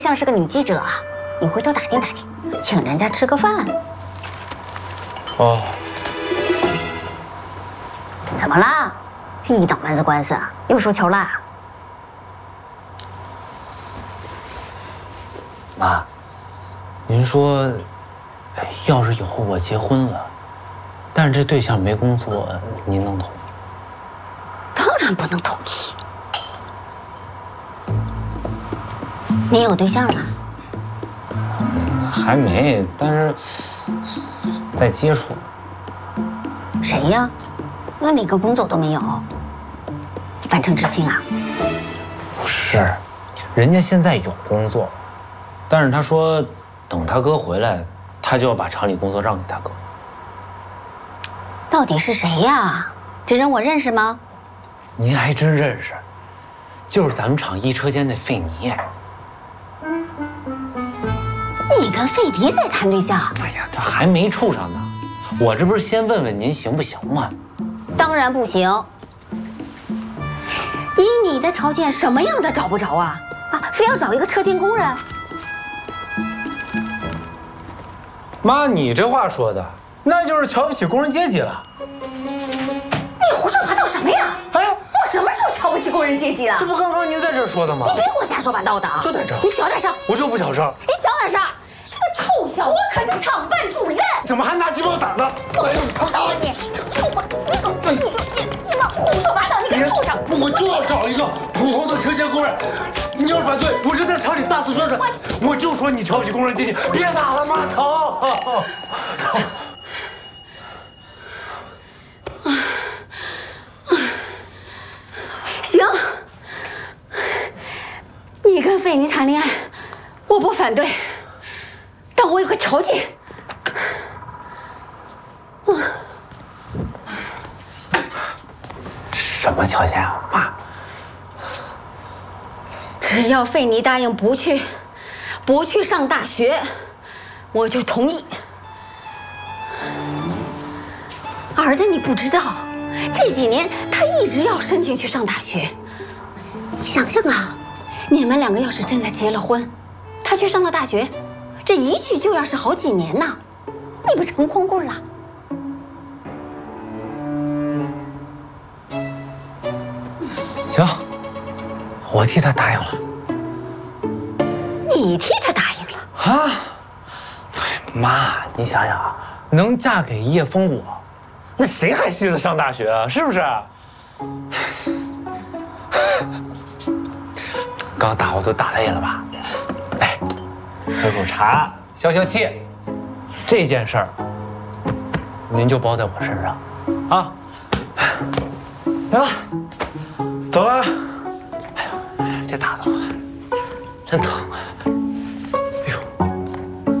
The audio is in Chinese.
像是个女记者啊，你回头打听打听，请人家吃个饭。 哦， 怎么了？一脑门子官司啊，又说求了？ 妈，您说，要是以后我结婚了，但是这对象没工作，您能同意？ 当然不能同意。你有对象了？ 还没，但是在接触。 谁呀？那连个工作都没有，反正知青啊？ 不是，人家现在有工作，但是他说等他哥回来，他就要把厂里工作让给他哥。 到底是谁呀？这人我认识吗？ 您还真认识，就是咱们厂一车间那费尼。 你跟费迪在谈对象？ 哎呀，这还没处上呢，我这不是先问问您行不行吗？ 当然不行。以你的条件，什么样的找不着啊？非要找一个车间工人？ 妈，你这话说的，那就是瞧不起工人阶级了。 你胡说八道什么呀？ 哎， 我什么时候瞧不起工人阶级了？ 这不刚刚您在这儿说的吗？ 你别给我瞎说八道的啊！ 就在这儿， 你小点声。 我就不小声。 你小点声！这个臭小子，我可是厂办主任。 怎么还拿鸡毛掸子？ 我就是他打你！你们胡说八道！你个畜生！ 我就要找一个普通的车间工人。你要是反对，我就在厂里大肆宣传。我就说你瞧不起工人阶级，别打了，妈，疼。 行，你跟费尼谈恋爱，我不反对，但我有个条件。 什么条件啊，妈？ 只要费尼答应不去上大学，我就同意。儿子，你不知道，这几年他一直要申请去上大学。你想想啊，你们两个要是真的结了婚，他去上了大学，这一去就要是好几年呢，你不成光棍了？ 行，我替他答应了。 你替他答应了啊？妈，你想想啊，能嫁给叶枫我，那谁还稀得上大学啊？是不是？刚打我都打累了吧？来，喝口茶消消气。这件事儿，您就包在我身上，啊？来吧，走了。哎呦，这打的我真疼啊！